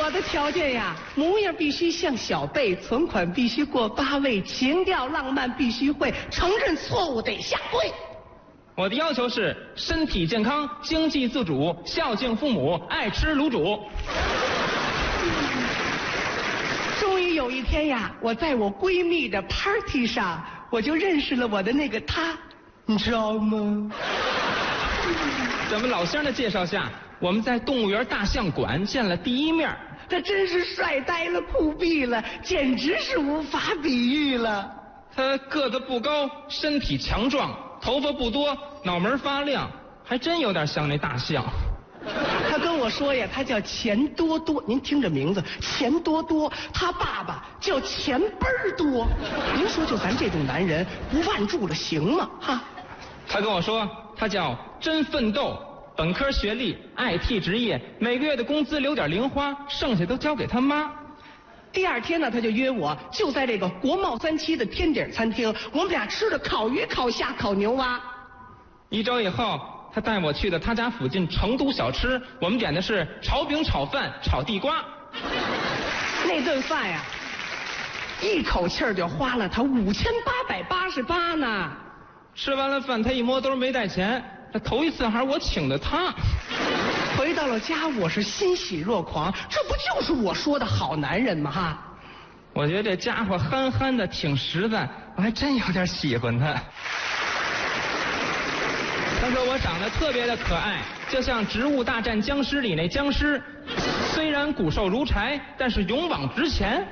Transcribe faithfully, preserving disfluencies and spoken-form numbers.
我的条件呀，模样必须像小贝，存款必须过八位，情调浪漫必须会，承认错误得下跪。 我的要求是身体健康，经济自主，孝敬父母，爱吃卤煮。 终于有一天呀，我在我闺蜜的 party 上，我就认识了我的那个他，你知道吗？ 在我们老乡的介绍下，我们在动物园大象馆见了第一面。 他真是帅呆了，酷毙了，简直是无法比喻了。 他个子不高，身体强壮，头发不多，脑门发亮，还真有点像那大象。 他跟我说呀，他叫钱多多，您听这名字，钱多多，他爸爸叫钱倍儿多。您说就咱这种男人，不腕住了行吗？哈。 他跟我说，他叫真奋斗，本科学历 ，I T 职业，每个月的工资留点零花，剩下都交给他妈。 第二天呢，他就约我，就在这个国贸三期的天顶餐厅，我们俩吃的烤鱼、烤虾、烤牛蛙。 一周以后，他带我去的他家附近成都小吃，我们点的是炒饼、炒饭、炒地瓜。 那顿饭呀，一口气儿就花了他五千八百八十八呢。 吃完了饭，他一摸兜没带钱，他头一次还是我请的他。 回到了家，我是欣喜若狂，这不就是我说的好男人吗？哈！ 我觉得这家伙憨憨的，挺实在，我还真有点喜欢他。他说我长得特别的可爱，就像《植物大战僵尸》里那僵尸，虽然骨瘦如柴，但是勇往直前。